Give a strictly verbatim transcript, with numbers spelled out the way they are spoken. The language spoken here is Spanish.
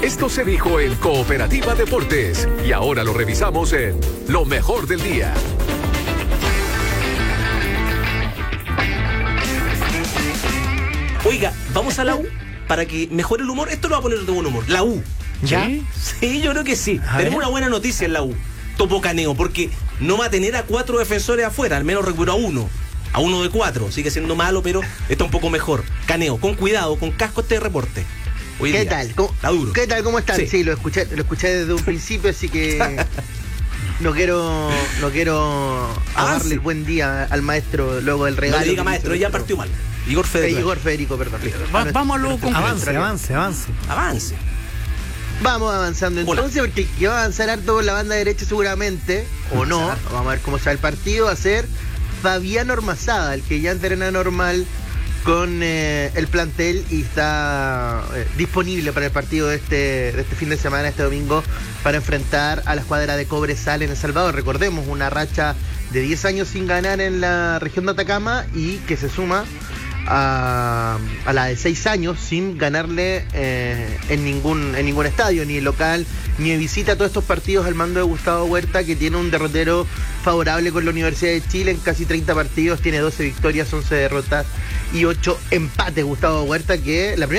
Esto se dijo en Cooperativa Deportes y ahora lo revisamos en Lo Mejor del Día. Oiga, vamos a la U para que mejore el humor. Esto lo va a poner de buen humor. La U. ¿Ya? Sí, yo creo que sí. A Tenemos ver. una buena noticia en la U. Topo Caneo, porque no va a tener a cuatro defensores afuera, al menos recuperó a uno. A uno de cuatro. Sigue siendo malo, pero está un poco mejor. Caneo, con cuidado, con casco este reporte. Hoy ¿Qué día. tal? ¿Cómo, Está duro. ¿Qué tal? ¿Cómo están? Sí. Sí, lo escuché, lo escuché desde un principio, así que no quiero, no quiero Ah, darle sí. el buen día al maestro luego del No regalo. le diga que maestro, hizo ya nuestro- partió mal. Igor Eh, Federico. Igor Federico, perdón. Va- A nuestro- vamos a lo nuestro concreto. maestro. Avance, avance, avance. Avance. Vamos avanzando Hola. entonces, porque el que va a avanzar harto por la banda derecha seguramente, o no, Harto. vamos a ver cómo está el partido, va a ser Fabián Ormazada, el que ya entrena normal con eh, el plantel y está eh, disponible para el partido de este, de este fin de semana, este domingo, para enfrentar a la escuadra de Cobresal en El Salvador. Recordemos, una racha de diez años sin ganar en la región de Atacama y que se suma a, a la de seis años sin ganarle eh, en ningún en ningún estadio, ni local, ni de visita, a todos estos partidos al mando de Gustavo Huerta, que tiene un derrotero favorable con la Universidad de Chile en casi treinta partidos, tiene doce victorias, once derrotas y ocho empates. Gustavo Huerta, que la primera